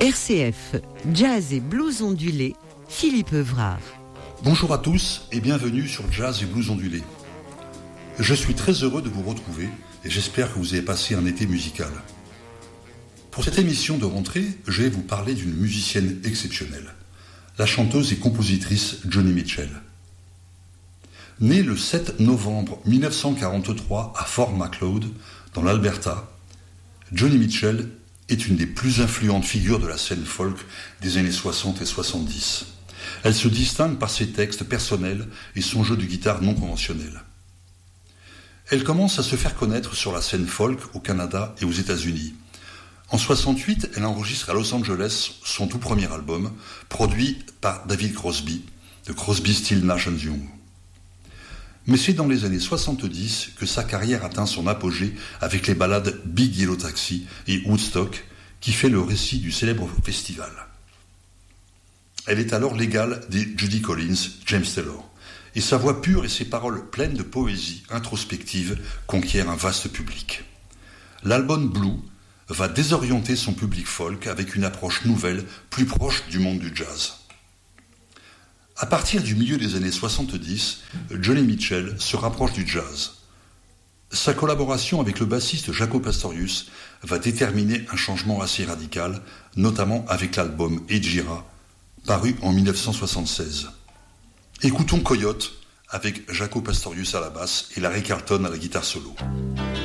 RCF, Jazz et Blues ondulés, Philippe Evrard. Bonjour à tous et bienvenue sur Jazz et Blues ondulés. Je suis très heureux de vous retrouver et j'espère que vous avez passé un été musical. Pour cette émission de rentrée, je vais vous parler d'une musicienne exceptionnelle, la chanteuse et compositrice Joni Mitchell. Née le 7 novembre 1943 à Fort Macleod, dans l'Alberta, Joni Mitchell est une des plus influentes figures de la scène folk des années 60 et 70. Elle se distingue par ses textes personnels et son jeu de guitare non conventionnel. Elle commence à se faire connaître sur la scène folk au Canada et aux États-Unis. En 68, elle enregistre à Los Angeles son tout premier album, produit par David Crosby, de Crosby, Stills, Nash & Young. Mais c'est dans les années 70 que sa carrière atteint son apogée avec les ballades Big Yellow Taxi et Woodstock, qui fait le récit du célèbre festival. Elle est alors l'égale des Judy Collins, James Taylor, et sa voix pure et ses paroles pleines de poésie introspective conquièrent un vaste public. L'album Blue va désorienter son public folk avec une approche nouvelle, plus proche du monde du jazz. À partir du milieu des années 70, Joni Mitchell se rapproche du jazz. Sa collaboration avec le bassiste Jaco Pastorius va déterminer un changement assez radical, notamment avec l'album Ejira, paru en 1976. Écoutons Coyote avec Jaco Pastorius à la basse et Larry Carlton à la guitare solo.